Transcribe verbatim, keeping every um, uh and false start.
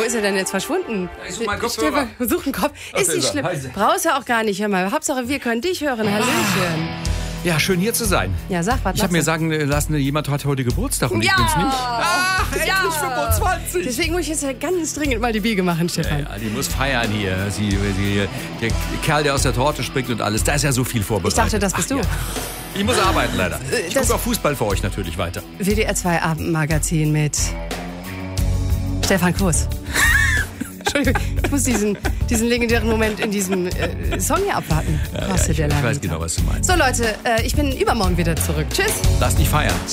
ist er denn jetzt verschwunden? Ich such mal Kopfhörer. Stefan, such einen Kopf. Ach, Ist da nicht ist er. schlimm. Heise. Brauchst du auch gar nicht. Hör mal. Hauptsache, wir können dich hören. Hallöchen. Ja, schön hier zu sein. Ja, sag, was Ich habe mir sagst sagen lassen, jemand hat heute Geburtstag und Ja. ich bin's nicht. Ach, endlich Ja. fünfundzwanzig. du? Deswegen muss ich jetzt ja ganz dringend mal die Biege machen, Stefan. Ja, die muss feiern hier. Sie, sie, der Kerl, der aus der Torte springt und alles. Da ist ja so viel vorbereitet. Ich dachte, das bist Ach, du. Ja. Ich muss arbeiten, leider. Ich das- gucke auch Fußball für euch natürlich weiter. W D R zwei Abendmagazin mit Stefan Kloß. Entschuldigung, ich muss diesen, diesen legendären Moment in diesem äh, Song hier abwarten. Ja, Kostet ich, der ich lange weiß Zeit. genau, was du meinst. So Leute, äh, ich bin übermorgen wieder zurück. Tschüss. Lass dich feiern.